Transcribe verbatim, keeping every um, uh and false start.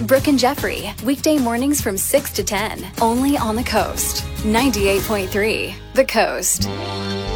Brooke and Jeffrey, weekday mornings from six to ten, only on The Coast. ninety-eight point three The Coast.